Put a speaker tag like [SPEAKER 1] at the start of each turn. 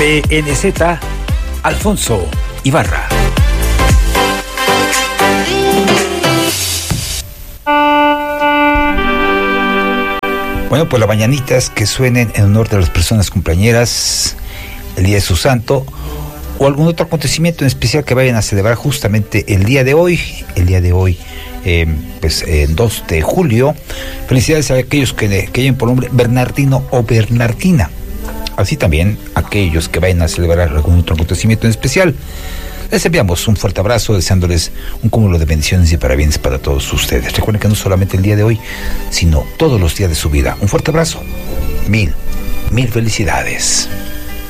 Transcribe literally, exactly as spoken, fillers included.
[SPEAKER 1] P N Z, Alfonso Ibarra. Bueno, pues las mañanitas que suenen en honor de las personas cumpleañeras, el día de su santo, o algún otro acontecimiento en especial que vayan a celebrar justamente el día de hoy, el día de hoy, eh, pues el eh, dos de julio. Felicidades a aquellos que, que lleven por nombre Bernardino o Bernardina. Así también a aquellos que vayan a celebrar algún otro acontecimiento en especial. Les enviamos un fuerte abrazo, deseándoles un cúmulo de bendiciones y parabienes para todos ustedes. Recuerden que no solamente el día de hoy, sino todos los días de su vida. Un fuerte abrazo. Mil, mil felicidades.